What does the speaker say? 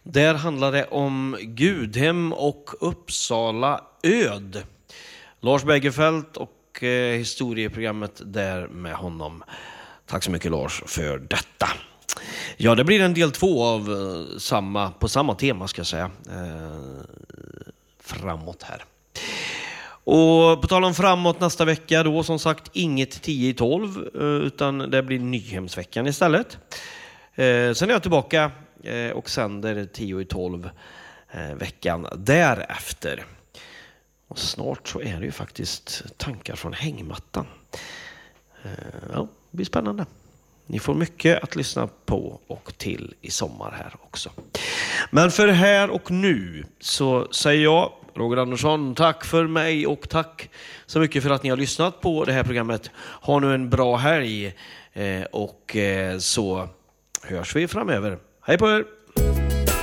Där handlar det om Gudhem och Uppsala öd. Lars Bergerfeldt och historieprogrammet där med honom. Tack så mycket Lars för detta. Ja, det blir en del 2 av på samma tema ska jag säga. Framåt här. Och på tal om framåt nästa vecka då som sagt inget 10 i 12 utan det blir Nyhemsveckan istället. Sen är jag tillbaka och sänder 10 i 12 veckan därefter. Och snart så är det ju faktiskt tankar från hängmattan. Ja, det blir spännande. Ni får mycket att lyssna på och till i sommar här också. Men för här och nu så säger jag, Roger Andersson, tack för mig och tack så mycket för att ni har lyssnat på det här programmet. Ha nu en bra helg och så hörs vi framöver. Hej på er!